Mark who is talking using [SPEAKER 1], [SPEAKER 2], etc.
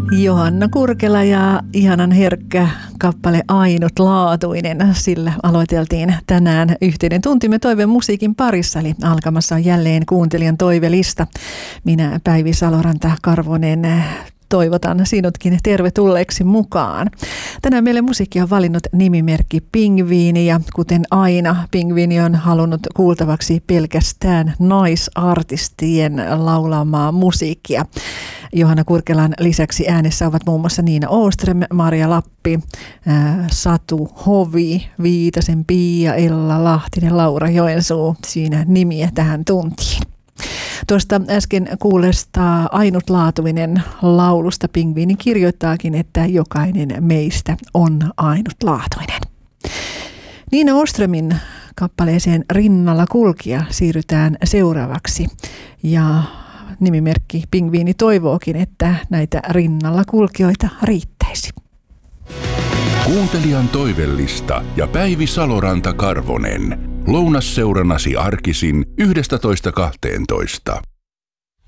[SPEAKER 1] Johanna Kurkela ja ihanan herkkä kappale Ainutlaatuinen. Sillä aloiteltiin tänään yhteinen tuntimme toiveen musiikin parissa, eli alkamassa on jälleen kuuntelijan toivelista. Minä Päivi Saloranta-Karvonen toivotan sinutkin tervetulleeksi mukaan. Tänään meille musiikkia on valinnut nimimerkki Pingviini ja kuten aina Pingviini on halunnut kuultavaksi pelkästään naisartistien laulamaa musiikkia. Johanna Kurkelan lisäksi äänessä ovat muun muassa Niina Åström, Maria Lappi, Satu Hovi, Viitasen Pia, Ella Lahtinen, Laura Joensuu. Siinä nimiä tähän tuntiin. Tuosta äsken kuulesta Ainutlaatuinen laulusta Pingviini kirjoittaakin, että jokainen meistä on ainutlaatuinen. Niina Åströmin kappaleeseen Rinnalla kulkija siirrytään seuraavaksi ja nimimerkki Pingviini toivookin, että näitä rinnalla kulkijoita riittäisi.
[SPEAKER 2] Kuuntelijan toivellista ja Päivi Saloranta-Karvonen. Lounasseurannasi arkisin 11.12.